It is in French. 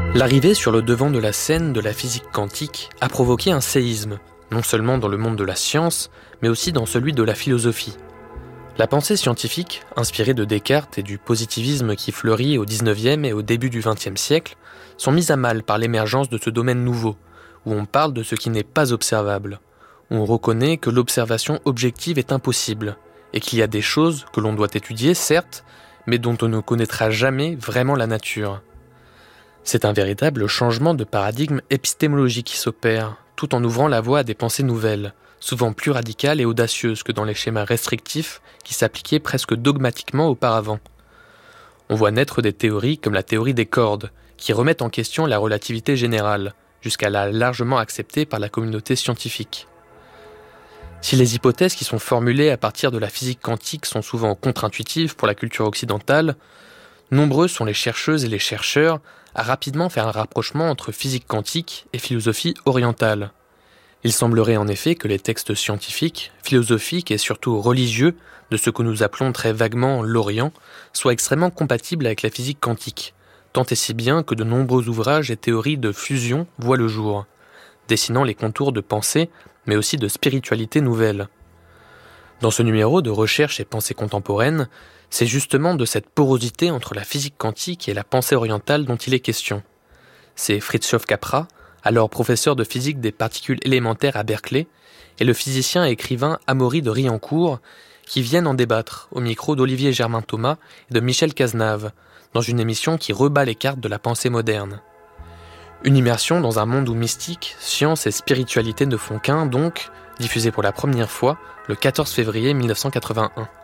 L'arrivée sur le devant de la scène de la physique quantique a provoqué un séisme, non seulement dans le monde de la science, mais aussi dans celui de la philosophie. La pensée scientifique, inspirée de Descartes et du positivisme qui fleurit au XIXe et au début du XXe siècle, sont mises à mal par l'émergence de ce domaine nouveau, où on parle de ce qui n'est pas observable, où on reconnaît que l'observation objective est impossible, et qu'il y a des choses que l'on doit étudier, certes, mais dont on ne connaîtra jamais vraiment la nature. C'est un véritable changement de paradigme épistémologique qui s'opère, tout en ouvrant la voie à des pensées nouvelles, souvent plus radicales et audacieuses que dans les schémas restrictifs qui s'appliquaient presque dogmatiquement auparavant. On voit naître des théories comme la théorie des cordes, qui remettent en question la relativité générale, jusqu'à la largement acceptée par la communauté scientifique. Si les hypothèses qui sont formulées à partir de la physique quantique sont souvent contre-intuitives pour la culture occidentale, nombreux sont les chercheuses et les chercheurs à rapidement faire un rapprochement entre physique quantique et philosophie orientale. Il semblerait en effet que les textes scientifiques, philosophiques et surtout religieux de ce que nous appelons très vaguement l'Orient soient extrêmement compatibles avec la physique quantique, tant et si bien que de nombreux ouvrages et théories de fusion voient le jour, dessinant les contours de pensée, mais aussi de spiritualité nouvelle. Dans ce numéro de recherche et pensée contemporaine, c'est justement de cette porosité entre la physique quantique et la pensée orientale dont il est question. C'est Fritjof Capra, alors professeur de physique des particules élémentaires à Berkeley, et le physicien et écrivain Amaury de Riencourt, qui viennent en débattre au micro d'Olivier Germain-Thomas et de Michel Cazenave, dans une émission qui rebat les cartes de la pensée moderne. Une immersion dans un monde où mystique, science et spiritualité ne font qu'un, donc, diffusée pour la première fois le 14 février 1981.